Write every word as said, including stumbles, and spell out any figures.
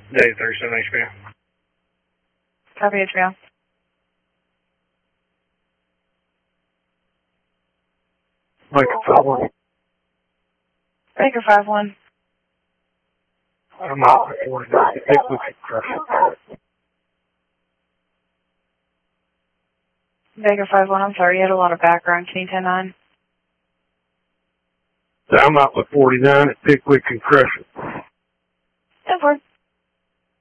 Day thirty-seven H P. Copy H B O. Baker five one. Baker five one. I'm not forty nine. I think we could crush it. Baker five one, I'm sorry, you had a lot of background. Can you ten nine? I'm out with forty-nine. I think we can crush it. Ten four.